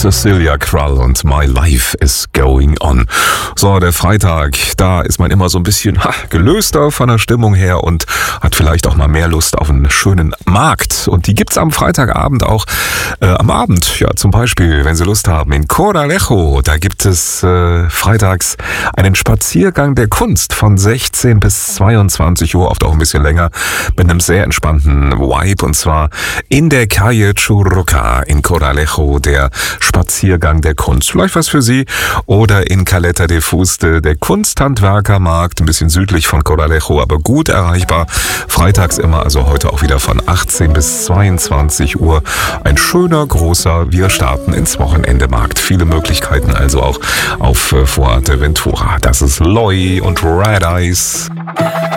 Cecilia Krull und My Life is Going On. So, der Freitag, da ist man immer so ein bisschen gelöster von der Stimmung her und hat vielleicht auch mal mehr Lust auf einen schönen Markt. Und die gibt's am Freitagabend auch am Abend. Ja, zum Beispiel, wenn Sie Lust haben, in Coralejo, da gibt es freitags einen Spaziergang der Kunst von 16 bis 22 Uhr, oft auch ein bisschen länger, mit einem sehr entspannten Vibe, und zwar in der Calle Churruca in Coralejo, der Spaziergang der Kunst. Vielleicht was für Sie. Oder in Caleta de Fuste, der Kunsthandwerkermarkt, ein bisschen südlich von Coralejo, aber gut erreichbar. Freitags immer, also heute auch wieder von 18 bis 22 Uhr. Ein schöner, großer, wir starten ins Wochenende-Markt. Viele Möglichkeiten also auch auf Fuerteventura. Das ist Loi und Red Eyes.